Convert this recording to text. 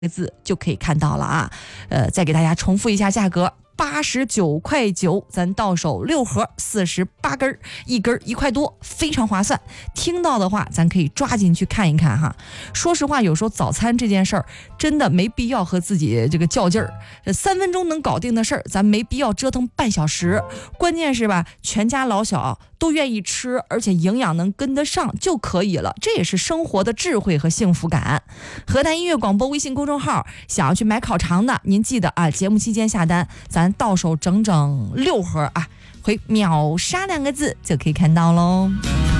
个字就可以看到了啊。再给大家重复一下价格。89.9块，咱到手6盒，48根，一根1块多，非常划算。听到的话，咱可以抓紧去看一看哈。说实话，有时候早餐这件事儿真的没必要和自己这个较劲儿，3分钟能搞定的事儿，咱没必要折腾半小时。关键是吧，全家老小都愿意吃，而且营养能跟得上就可以了。这也是生活的智慧和幸福感。河南音乐广播微信公众号，想要去买烤肠的，您记得啊，节目期间下单，咱到手整整6盒啊，回秒杀2个字就可以看到喽。